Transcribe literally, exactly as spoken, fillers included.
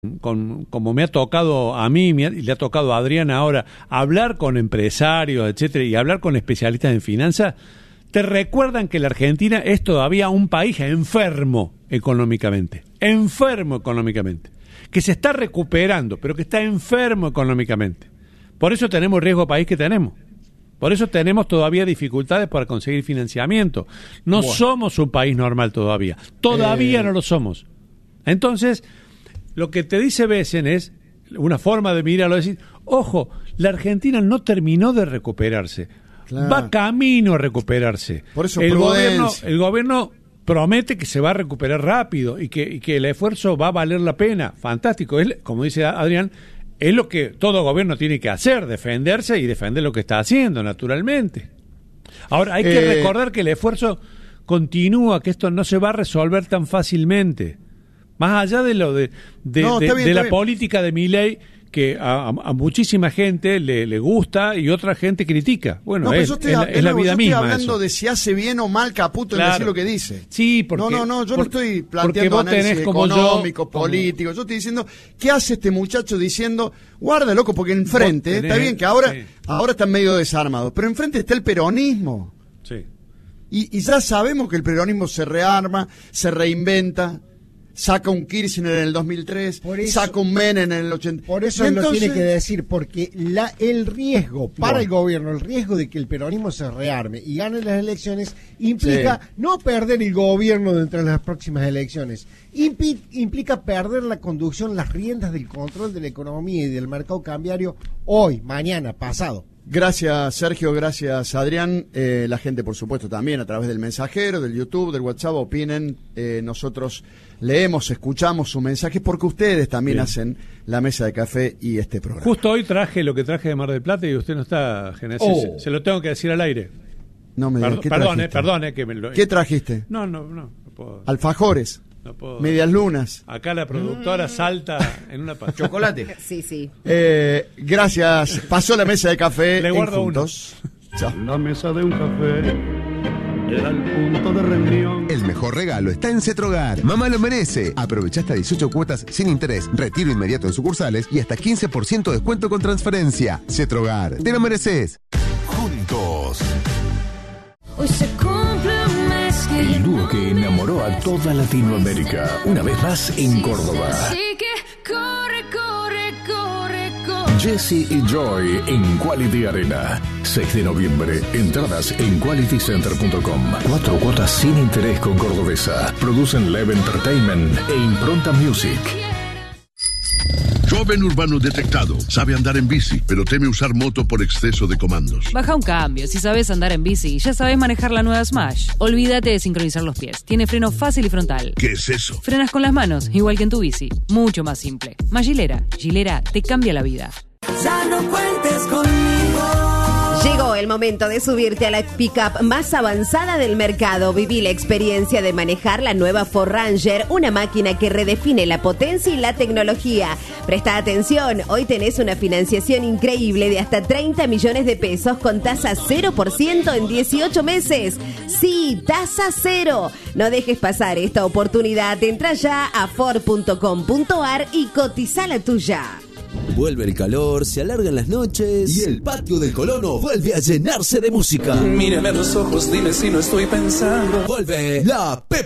con, como me ha tocado a mí me ha, y le ha tocado a Adrián ahora, hablar con empresarios, etcétera, y hablar con especialistas en finanzas, te recuerdan que la Argentina es todavía un país enfermo económicamente, enfermo económicamente, que se está recuperando, pero que está enfermo económicamente. Por eso tenemos el riesgo de país que tenemos. Por eso tenemos todavía dificultades para conseguir financiamiento. No bueno. somos un país normal todavía. Todavía eh... no lo somos. Entonces, lo que te dice Besen es, una forma de mirarlo, es decir, ojo, la Argentina no terminó de recuperarse. Claro. Va camino a recuperarse. Por eso el gobierno, el gobierno promete que se va a recuperar rápido y que, y que el esfuerzo va a valer la pena. Fantástico. Es, como dice Adrián, es lo que todo gobierno tiene que hacer, defenderse y defender lo que está haciendo, naturalmente. Ahora, hay que eh... recordar que el esfuerzo continúa, que esto no se va a resolver tan fácilmente. Más allá de lo de, de, no, de, bien, de la bien. política de Milei, que a, a muchísima gente le, le gusta y otra gente critica. Bueno, no, es, estoy, es, la, es la vida yo misma. Estoy hablando eso. de si hace bien o mal Caputo en claro. decir lo que dice. Sí, porque... No, no, no, yo porque, no estoy planteando análisis económico, yo, político. Como... Yo estoy diciendo, ¿qué hace este muchacho diciendo, guarda, loco, porque enfrente, tenés, está bien que ahora, sí. ahora están medio desarmados, pero enfrente está el peronismo. Sí. Y, y ya sabemos que el peronismo se rearma, se reinventa. Saca un Kirchner en el dos mil tres, eso, saca un Menem en el ochenta. Por eso él lo tiene que decir, porque la, el riesgo para bueno. el gobierno, el riesgo de que el peronismo se rearme y gane las elecciones, implica sí. no perder el gobierno dentro de las próximas elecciones, Impi, implica perder la conducción, las riendas del control de la economía y del mercado cambiario hoy, mañana, pasado. Gracias, Sergio, gracias, Adrián. Eh, la gente, por supuesto, también a través del mensajero, del YouTube, del WhatsApp, opinen. Eh, nosotros leemos, escuchamos sus mensajes porque ustedes también Bien. hacen la mesa de café y este programa. Justo hoy traje lo que traje de Mar del Plata y usted no está, Genesis. Oh. Se, se lo tengo que decir al aire. No me digas, ¿qué Perdón, trajiste? eh, perdón, eh, que me lo... ¿Qué trajiste? No, no, no. no puedo... Alfajores. No puedo... Medias lunas. Acá la productora mm. salta en una pata. ¿Chocolate? Sí, sí. Eh, gracias. Pasó la mesa de café. Le guardo juntos. Uno. Chao. La mesa de un café era el punto de reunión. El mejor regalo está en Cetrogar. Mamá lo merece. Aprovecha hasta dieciocho cuotas sin interés, retiro inmediato en sucursales y hasta quince por ciento de descuento con transferencia. Cetrogar, te lo mereces. Juntos. Hoy se cumple un mes que el dúo que enamoró a toda Latinoamérica, una vez más en Córdoba. Así que corre, corre, corre, corre. Jesse y Joy en Quality Arena. seis de noviembre. Entradas en quality center punto com. Cuatro cuotas sin interés con Cordobesa. Producen Lev Entertainment e Impronta Music. Joven urbano detectado. Sabe andar en bici, pero teme usar moto por exceso de comandos. Baja un cambio. Si sabes andar en bici, ya sabes manejar la nueva Smash. Olvídate de sincronizar los pies. Tiene freno fácil y frontal. ¿Qué es eso? Frenas con las manos, igual que en tu bici. Mucho más simple. Más Gilera. Gilera te cambia la vida. Ya no cuentes conmigo. Llegó el momento de subirte a la pick-up más avanzada del mercado. Viví la experiencia de manejar la nueva Ford Ranger, una máquina que redefine la potencia y la tecnología. Presta atención, hoy tenés una financiación increíble de hasta treinta millones de pesos con tasa cero por ciento en dieciocho meses. Sí, tasa cero. No dejes pasar esta oportunidad. Entra ya a ford punto com punto ar y cotiza la tuya. Vuelve el calor, se alargan las noches y el patio del Colono vuelve a llenarse de música. Mírame a los ojos, dime si no estoy pensando. Vuelve la P